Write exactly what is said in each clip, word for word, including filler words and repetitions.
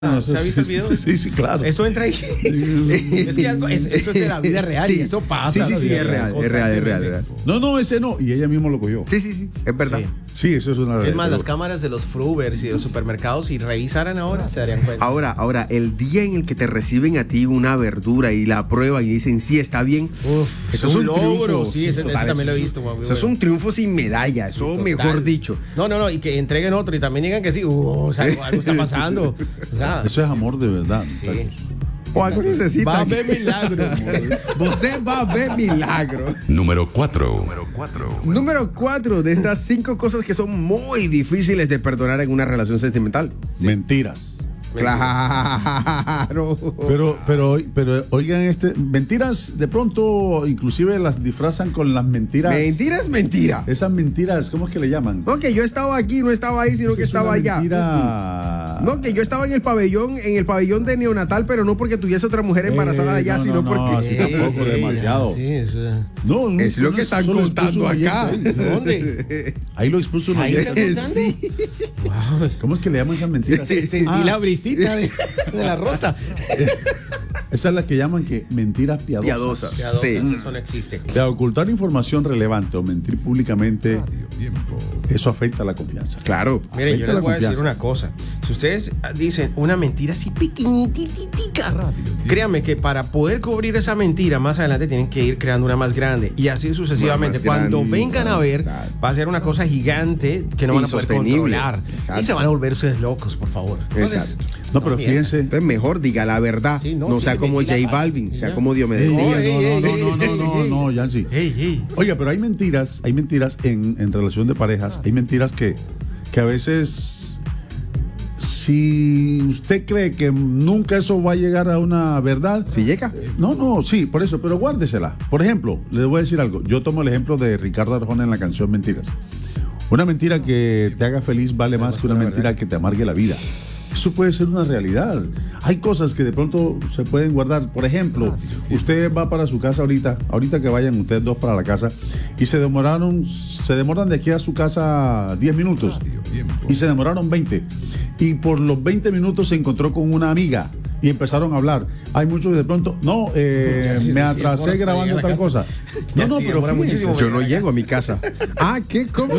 No, ¿se ha visto el sí, video? Sí, sí, sí, claro. Eso entra ahí. Es que algo, es, eso es de la vida real Sí. y eso pasa. Sí, sí, sí, es real, es real, es real, es real. No, no, ese no. Y ella misma lo cogió. Sí, sí, sí, es verdad. Sí. Sí, eso es una Es realidad. más, las Pero- cámaras de los Frubers y de los supermercados, si revisaran ahora, se darían cuenta. Ahora, ahora, el día en el que te reciben a ti una verdura y la prueban y dicen, sí, está bien, Uf, eso es un logro. triunfo. Sí, ese, ese total, también lo he eso- visto. Juan, Eso es un triunfo sin medalla, eso Total. mejor dicho. No, no, no, y que entreguen otro y también digan que sí. Uh, o sea, algo, algo está pasando. O sea, Eso es amor de verdad. sí. muchachos. O algo necesita. Va a haber milagro. Você va a ver milagro. Número cuatro. Número cuatro de estas cinco cosas que son muy difíciles de perdonar en una relación sentimental. Mentiras. Claro. Pero, pero, pero, oigan, este, mentiras, de pronto, inclusive las disfrazan con las mentiras. Mentira es mentira. Esas mentiras, ¿cómo es que le llaman? No, que yo estaba aquí, no estaba ahí, sino Esa que es estaba una allá. Mentira. No, que yo estaba en el pabellón, en el pabellón de neonatal, pero no porque tuviese otra mujer embarazada Eh, allá, no, sino no, no, porque. así tampoco, demasiado. Sí, eso. No, no, Es lo no, que están eso lo expuso contando un acá. oyente. ¿Dónde? Ahí lo expuso un Ahí oyente. se- Sí. Wow. ¿Cómo es que le llaman esas mentiras? Se- Sentí Ah, la brisita de, de la rosa. Esas son las que llaman que mentiras piadosas. Piadosas. Ya, dos, Sí. eso no existe. De ocultar información relevante o mentir públicamente, eso afecta la confianza. Claro. Mire, yo Afecta les la voy a decir confianza. una cosa. Si ustedes dicen una mentira así pequeñitita, créanme que para poder cubrir esa mentira más adelante tienen que ir creando una más grande y así sucesivamente. Más Cuando grande, vengan a ver, exacto. va a ser una cosa gigante que no van a poder Insostenible. controlar. Exacto. Y se van a volver ustedes locos, por favor. Entonces, Exacto. No, pero mierda. fíjense. Entonces, mejor diga la verdad. Sí, no, no sí, sea como mentira, J pa- Balvin, sea ya. como Diomedes No, Díaz. ey, no, ey, no, ey, no, no, ey, no, ey. no, Yancy. Ey, ey. Oiga, pero hay mentiras, hay mentiras en, en relación de parejas, hay mentiras que, que a veces, si usted cree que nunca eso va a llegar a una verdad, ¿Si llega? no, no, sí, por eso, pero guárdesela. Por ejemplo, les voy a decir algo. Yo tomo el ejemplo de Ricardo Arjona en la canción Mentiras. Una mentira que te haga feliz vale más que una mentira que te amargue la vida. Eso puede ser una realidad. Hay cosas que de pronto se pueden guardar. Por ejemplo, usted va para su casa ahorita, ahorita que vayan ustedes dos para la casa, y se demoraron, se demoran de aquí a su casa diez minutos. Y se demoraron veinte. Y por los veinte minutos se encontró con una amiga. Y empezaron a hablar. Hay muchos que de pronto, no, eh, Ya, sí, me sí, atrasé demoras para grabando llegar a tal la cosa. casa. No, Ya, no, sí, pero demora fíjense. muchísimo. Yo no llego a mi casa. Ah, ¿qué? ¿Cómo?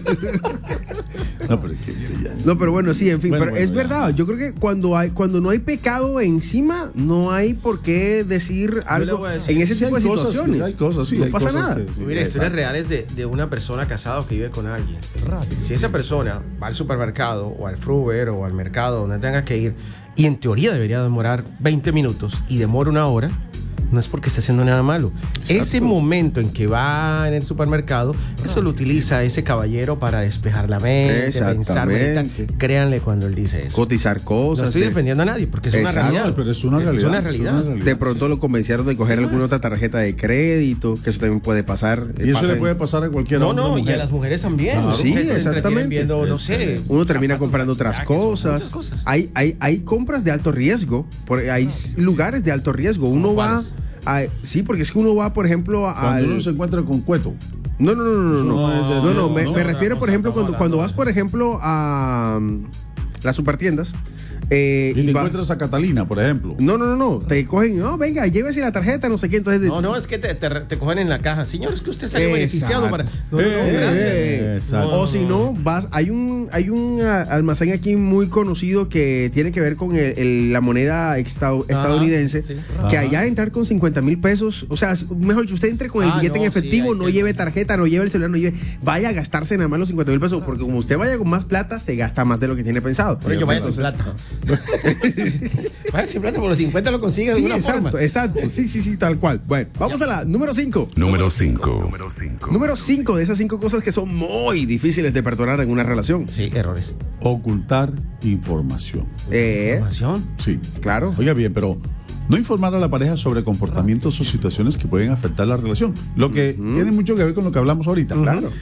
No, pero es que ya- No, pero bueno, sí, en fin, Bueno, pero bueno, es ya. verdad. Yo creo que cuando hay cuando no hay pecado encima, no hay por qué decir le algo voy a decir, en ese Sí, tipo de hay cosas, situaciones. sí, hay cosas, sí, no hay pasa cosas nada. que- sí, Mira, historias exacto. reales de, de una persona casada que vive con alguien. Si esa persona va al supermercado o al Fruver o al mercado donde tenga que ir y en teoría debería demorar veinte minutos y demora una hora, no es porque esté haciendo nada malo. Ese momento en que va en el supermercado, eso lo utiliza ese caballero para despejar la mente, pensar, meditar. Exactamente. Créanle cuando él dice eso. Cotizar No cosas. estoy de- defendiendo a nadie porque es una Exacto, realidad. pero es una realidad. Es una realidad. De pronto lo convencieron de coger alguna otra tarjeta de crédito, que eso también puede pasar. Y eso pasa le en- puede pasar a cualquier No, hombre o no, y mujer. a las mujeres también. Claro. Ustedes Sí, se entretienen exactamente. Viendo, no sé, Uno termina zapatos, comprando otras maquillajes, cosas. muchas cosas. Hay, hay, hay compras de alto riesgo. Porque hay lugares de alto riesgo. Uno va. ¿Cuáles? A, sí, porque es que uno va, por ejemplo, Cuando al. uno se encuentra con cueto. No, no, no, no, no. No, No, no, no, me, no, me no, refiero, no, por no, ejemplo, no, cuando, no, cuando no. vas, por ejemplo, a um, las supertiendas. Eh, Y te va- encuentras a Catalina, por ejemplo. No, no, no, no. Te cogen, no, venga, llévese la tarjeta, no sé qué. Entonces, No, no, es que te, te, te cogen en la caja. Señor, es que usted salió Exacto. beneficiado para. No, no, no, Eh, gracias. Eh, Exacto. o si no, vas, hay un, hay un ah, almacén aquí muy conocido que tiene que ver con el- el- la moneda extao- estadounidense, sí. que Ajá. allá entrar con cincuenta mil pesos, o sea, mejor dicho, usted entre con el Ah, billete no, en efectivo, sí, no hay que- lleve tarjeta, no lleve el celular, no lleve, vaya a gastarse nada más los cincuenta mil pesos, porque como usted vaya con más plata, se gasta más de lo que tiene pensado. Por ello, vaya sin Entonces- plata. Vaya sin plata, por los cincuenta lo consigue de Sí, alguna exacto, forma. exacto, sí, sí, sí, tal cual. Bueno, vamos a la número cinco. Número cinco. Número cinco de esas cinco cosas que son muy difíciles de perdonar en una relación. Sí, errores. Ocultar información. Eh, Información. Sí. claro. Oiga bien, pero no informar a la pareja sobre comportamientos o situaciones que pueden afectar la relación. Lo que tiene mucho que ver con lo que hablamos ahorita. Claro.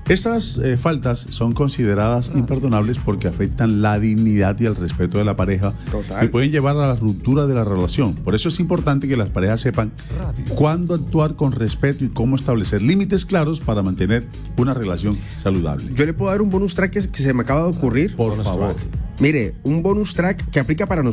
Estas eh, faltas son consideradas imperdonables porque afectan la dignidad y el respeto de la pareja Total. y pueden llevar a la ruptura de la relación. Por eso es importante que las parejas sepan cuándo actuar con respeto y cómo establecer límites claros para mantener una relación saludable. Yo le puedo dar un bonus track que, que se me acaba de ocurrir. Por Bonus favor. track. Mire, un bonus track que aplica para nosotros.